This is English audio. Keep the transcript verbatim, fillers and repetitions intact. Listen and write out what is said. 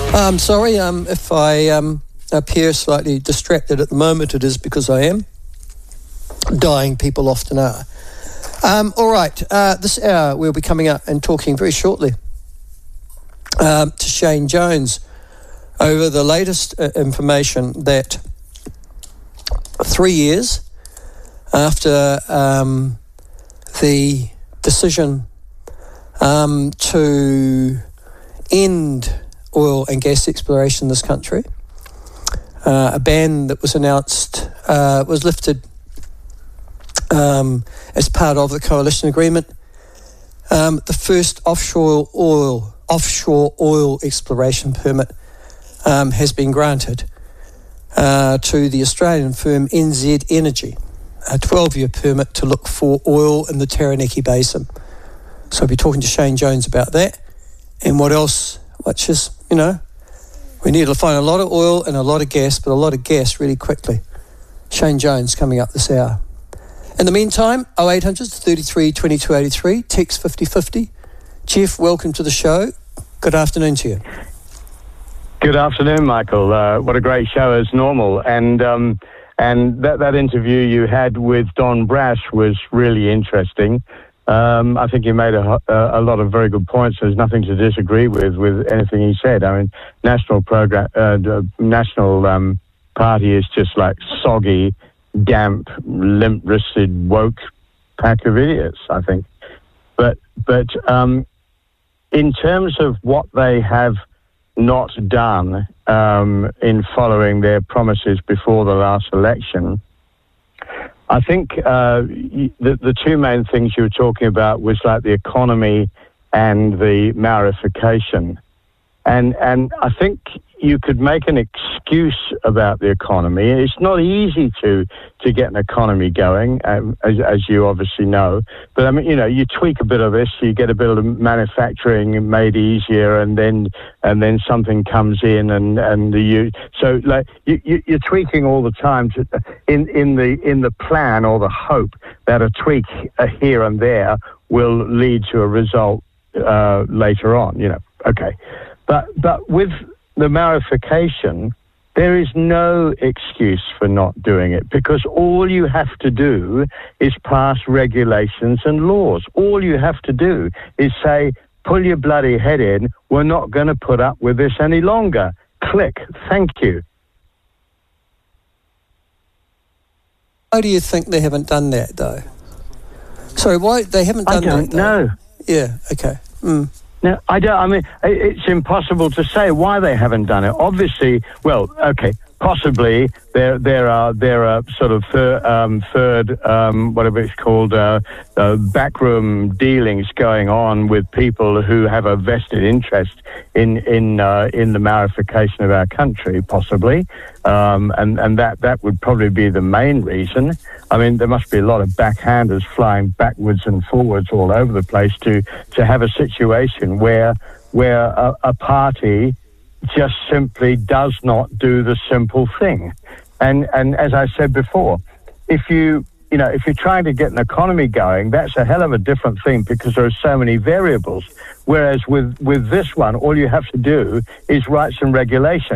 I'm sorry um, if I um, appear slightly distracted at the moment. It is because I am. Dying people often are. Um, all right, uh, this hour we'll be coming up and talking very shortly um, to Shane Jones over the latest uh, information that three years after um, the decision um, to end oil and gas exploration in this country, uh, a ban that was announced, uh, was lifted um, as part of the coalition agreement. Um, the first offshore oil offshore oil exploration permit um, has been granted uh, to the Australian firm N Z Energy, a twelve-year permit to look for oil in the Taranaki Basin. So I'll be talking to Shane Jones about that and what else, which is, you know, we need to find a lot of oil and a lot of gas, but a lot of gas really quickly. Shane Jones coming up this hour. In the meantime, oh eight hundred, thirty-three, twenty-two eighty-three, text fifty fifty. Jeff, welcome to the show. Good afternoon to you. Good afternoon, Michael. Uh, what a great show as normal. And um, and that, that interview you had with Don Brash was really interesting. Um, I think he made a, a, a lot of very good points. There's nothing to disagree with with anything he said. I mean, national program, uh, national um, party is just like soggy, damp, limp-wristed, woke pack of idiots, I think. But but um, in terms of what they have not done um, in following their promises before the last election, I think uh, the, the two main things you were talking about was like the economy and the Maorification. And and I think you could make an excuse about the economy. It's not easy to, to get an economy going, um, as, as you obviously know. But I mean, you know, you tweak a bit of this, you get a bit of manufacturing made easier, and then and then something comes in, and and the you so like you, you you're tweaking all the time to in in the in the plan or the hope that a tweak uh, here and there will lead to a result uh, later on. You know, okay. But but with the Maorification, there is no excuse for not doing it, because all you have to do is pass regulations and laws. All you have to do is say, pull your bloody head in, we're not going to put up with this any longer. Click, thank you. Why do you think they haven't done that, though? Sorry, why they haven't done that? I don't that, know. Yeah, okay. Mm. No, I don't. I mean, it's impossible to say why they haven't done it. Obviously, well, okay, possibly there there are there are sort of third, um, third um, whatever it's called, uh, uh, backroom dealings going on with people who have a vested interest in in uh, in the Maorification of our country, possibly, um, and and that that would probably be the main reason. I mean, there must be a lot of backhanders flying backwards and forwards all over the place to, to have a situation where where a, a party just simply does not do the simple thing. And and as I said before, if you you know if you're trying to get an economy going, that's a hell of a different thing, because there are so many variables. Whereas with with this one, all you have to do is write some regulations.